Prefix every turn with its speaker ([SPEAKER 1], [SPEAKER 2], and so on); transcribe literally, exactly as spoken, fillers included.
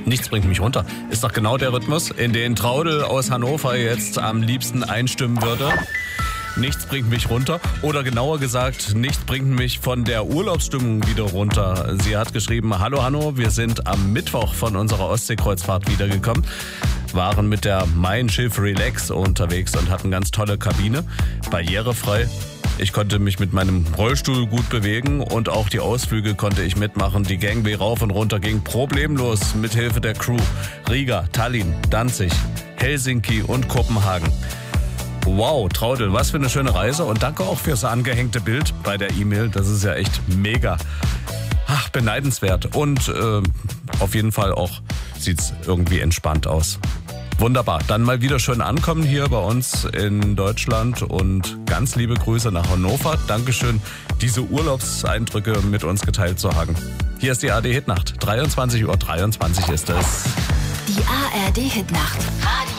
[SPEAKER 1] Nichts bringt mich runter. Ist doch genau der Rhythmus, in den Traudel aus Hannover jetzt am liebsten einstimmen würde. Nichts bringt mich runter. Oder genauer gesagt, nichts bringt mich von der Urlaubsstimmung wieder runter. Sie hat geschrieben, hallo Hanno, wir sind am Mittwoch von unserer Ostseekreuzfahrt wiedergekommen. Waren mit der Mein Schiff Relax unterwegs und hatten ganz tolle Kabine. Barrierefrei. Ich konnte mich mit meinem Rollstuhl gut bewegen und auch die Ausflüge konnte ich mitmachen. Die Gangway rauf und runter ging problemlos mit Hilfe der Crew. Riga, Tallinn, Danzig, Helsinki und Kopenhagen. Wow, Traudel, was für eine schöne Reise und danke auch fürs angehängte Bild bei der E-Mail. Das ist ja echt mega. Ach, beneidenswert und äh, auf jeden Fall auch sieht's irgendwie entspannt aus. Wunderbar, dann mal wieder schön ankommen hier bei uns in Deutschland und ganz liebe Grüße nach Hannover. Dankeschön, diese Urlaubseindrücke mit uns geteilt zu haben. Hier ist die A R D-Hitnacht. dreiundzwanzig Uhr dreiundzwanzig ist es.
[SPEAKER 2] Die A R D-Hitnacht.